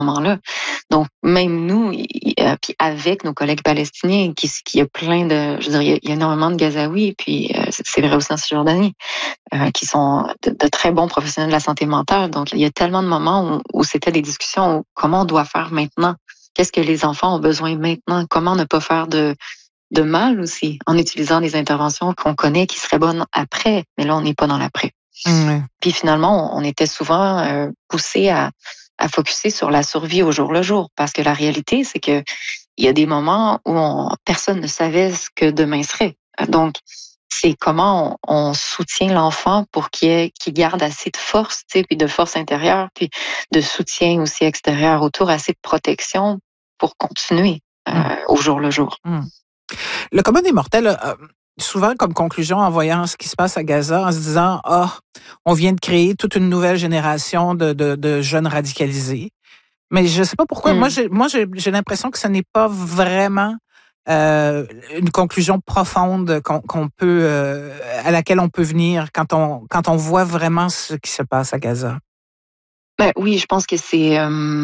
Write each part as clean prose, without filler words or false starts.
moment-là. Donc, même nous, puis avec nos collègues palestiniens, qui y a plein de, je veux dire, il y a énormément de Gazaouis, puis c'est vrai aussi en Cisjordanie, qui sont de très bons professionnels de la santé mentale. Donc, il y a tellement de moments où c'était des discussions où comment on doit faire maintenant. Qu'est-ce que les enfants ont besoin maintenant? Comment ne pas faire de mal aussi, en utilisant des interventions qu'on connaît qui seraient bonnes après, mais là, on n'est pas dans l'après. Ouais. Puis finalement, on était souvent poussés à focusser sur la survie au jour le jour, parce que la réalité, c'est que il y a des moments où personne ne savait ce que demain serait. Donc, c'est comment on soutient l'enfant pour qu'il garde assez de force, tu sais, puis de force intérieure, puis de soutien aussi extérieur autour, assez de protection pour continuer Mmh. au jour le jour. Mmh. Le commun des mortels a souvent comme conclusion en voyant ce qui se passe à Gaza, en se disant « Ah, on vient de créer toute une nouvelle génération de jeunes radicalisés ». Mais je ne sais pas pourquoi. Mm. J'ai l'impression que ce n'est pas vraiment une conclusion profonde qu'on peut, à laquelle on peut venir quand on voit vraiment ce qui se passe à Gaza. Ben oui, je pense que c'est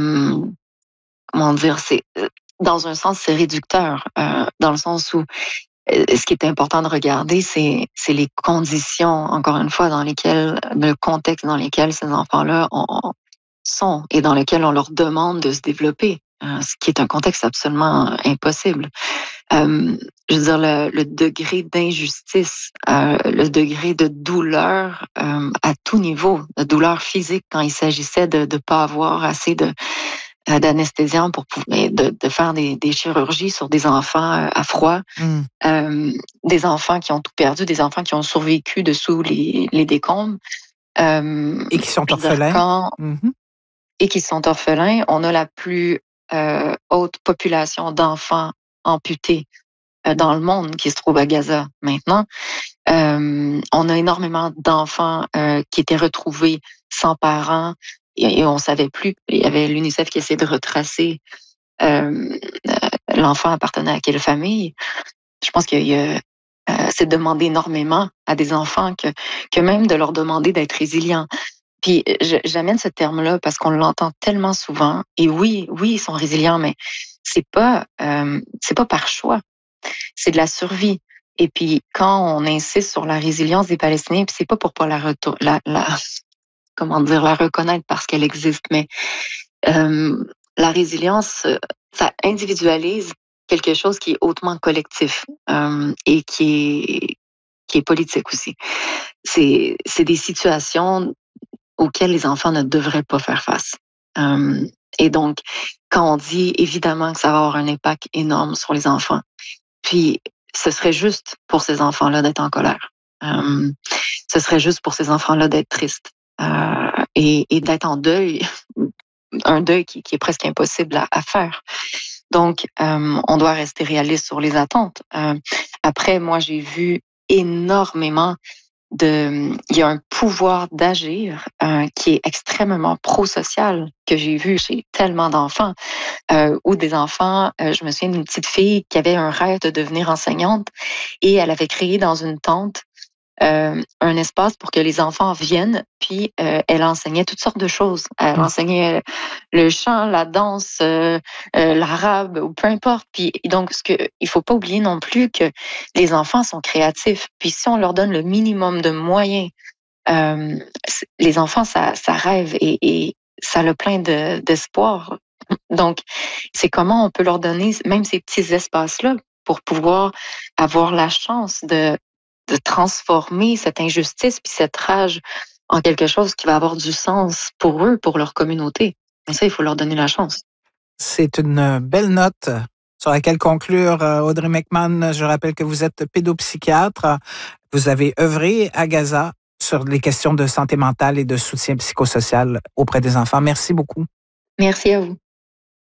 comment dire, c'est dans un sens c'est réducteur, dans le sens où ce qui est important de regarder, c'est les conditions, encore une fois, dans lesquelles, le contexte dans lesquels ces enfants-là sont et dans lequel on leur demande de se développer, ce qui est un contexte absolument impossible. Je veux dire, le degré d'injustice, le degré de douleur à tout niveau, de douleur physique quand il s'agissait de ne pas avoir assez d'anesthésiants pour pouvoir de faire des chirurgies sur des enfants à froid, Mmh. des enfants qui ont tout perdu, des enfants qui ont survécu dessous les décombres. Et qui sont Je veux dire, orphelins. Mmh. et qui sont orphelins, on a la plus haute population d'enfants amputés dans le monde qui se trouve à Gaza maintenant. On a énormément d'enfants qui étaient retrouvés sans parents et on savait plus. Il y avait l'UNICEF qui essayait de retracer l'enfant appartenait à quelle famille. Je pense qu'il y a c'est demander énormément à des enfants que même de leur demander d'être résilients. Puis j'amène ce terme-là parce qu'on l'entend tellement souvent. Et oui, oui, ils sont résilients, mais c'est pas par choix. C'est de la survie. Et puis quand on insiste sur la résilience des Palestiniens, puis c'est pas pour pas comment dire la reconnaître parce qu'elle existe, mais la résilience, ça individualise quelque chose qui est hautement collectif et qui est politique aussi. C'est des situations auxquelles les enfants ne devraient pas faire face. Et donc, quand on dit évidemment que ça va avoir un impact énorme sur les enfants, puis ce serait juste pour ces enfants-là d'être en colère. Ce serait juste pour ces enfants-là d'être tristes et d'être en deuil, un deuil qui est presque impossible à faire. Donc, on doit rester réaliste sur les attentes. Après, moi, j'ai vu énormément il y a un pouvoir d'agir qui est extrêmement pro-social que j'ai vu chez tellement d'enfants, ou des enfants, je me souviens d'une petite fille qui avait un rêve de devenir enseignante et elle avait créé dans une tente un espace pour que les enfants viennent, puis elle enseignait toutes sortes de choses. Elle Mmh. enseignait le chant, la danse, l'arabe, ou peu importe. Puis donc, il faut pas oublier non plus que les enfants sont créatifs. Puis si on leur donne le minimum de moyens, les enfants, ça rêve et ça a plein d'espoir. Donc, c'est comment on peut leur donner même ces petits espaces-là pour pouvoir avoir la chance de transformer cette injustice puis cette rage en quelque chose qui va avoir du sens pour eux, pour leur communauté. Mais ça, il faut leur donner la chance. C'est une belle note sur laquelle conclure. Audrey McMahon, je rappelle que vous êtes pédopsychiatre. Vous avez œuvré à Gaza sur les questions de santé mentale et de soutien psychosocial auprès des enfants. Merci beaucoup. Merci à vous.